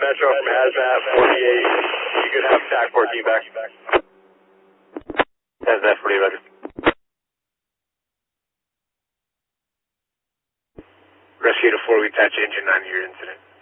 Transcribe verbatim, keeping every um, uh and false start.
Metro from Hazmat forty-eight. You could have TAC fourteen back. Hazmat forty-eight back. Rescue to four, we attach engine nine to your incident.